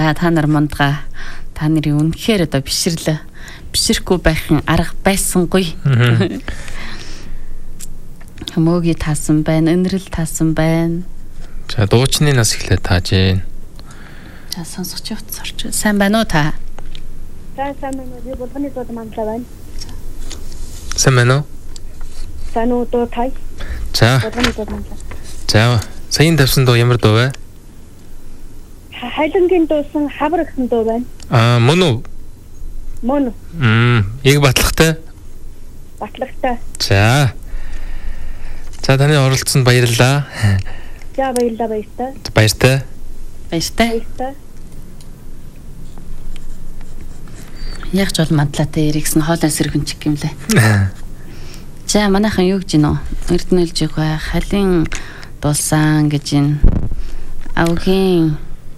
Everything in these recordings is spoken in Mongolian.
За та нар мундгаа та нарын үнэхээр одоо бишрэхгүй байхын арга байсангүй. Мөгийн таасан байна, өнрөл таасан байна. За дуучны нас эхлээд тааж ийн. За сонсогч явцарч. Сайн байна уу та? За сайн байна уу? Би болгоны дууд манлаа байна. Сайн байна уу? Сайн уу дуу тай? За. Болгоны дууд манлаа. За саяын тавьсан дуу ямар дуу вэ? Хайлангийн дуусан хавар гэсэн дуу байна. Мөн үү? Мөн. Яг батлагтай. Батлагтай. За таны оролцсонд баярлалаа. За баярлалаа. Баяртай. Яг ч бол мадлаатай эриксэн хоолой сэргэнчиг юм лээ. За манайхан юу гэж гинөө? Эрдэнэлж байгаа халин дулсан гэж ин авгийн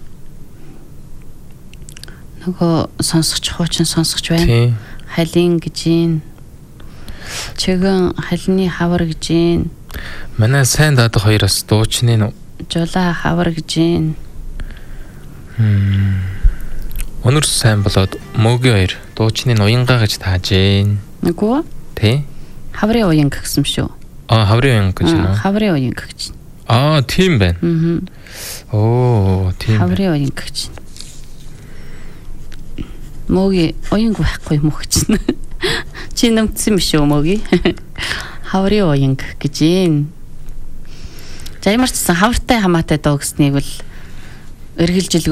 нөгөө хуучин сонсогч байна. Халин гэж ин чигэн халины хавар гэж ин манай сайн даадах хоёроос дуучны нь жула хавар гэж ин өнөр сайн болоод мөгийн хоёр дуучны нь уянгаа гэж тааж ийн. Нөгөө тий хаврын уянг гэсэн шүү. Хаврын уянг гэж нөө. Хаврын уянг гэж. Тийм байна. Тийм. Хаврын уянг гэж. Мөгийн уянг байхгүй мөх чинь. Чи нэмсэн биш үү мөгийн? Хаврын уянг гэж ийн. За ямар ч гэсэн хавартай хамаатай дуу гэснийг бол эргэлжил